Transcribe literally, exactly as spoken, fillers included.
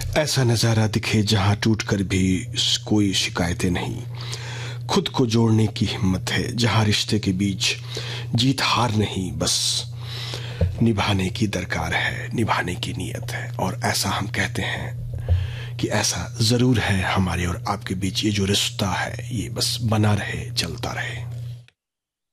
ऐसा नज़ारा दिखे जहां टूटकर भी कोई शिकायतें नहीं। खुद को जोड़ने की हिम्मत है जहां रिश्ते के बीच जीत हार नहीं, बस निभाने की दरकार है, निभाने की नीयत है। और ऐसा हम कहते हैं कि ऐसा ज़रूर है हमारे और आपके बीच। ये जो रिश्ता है ये बस बना रहे, चलता रहे।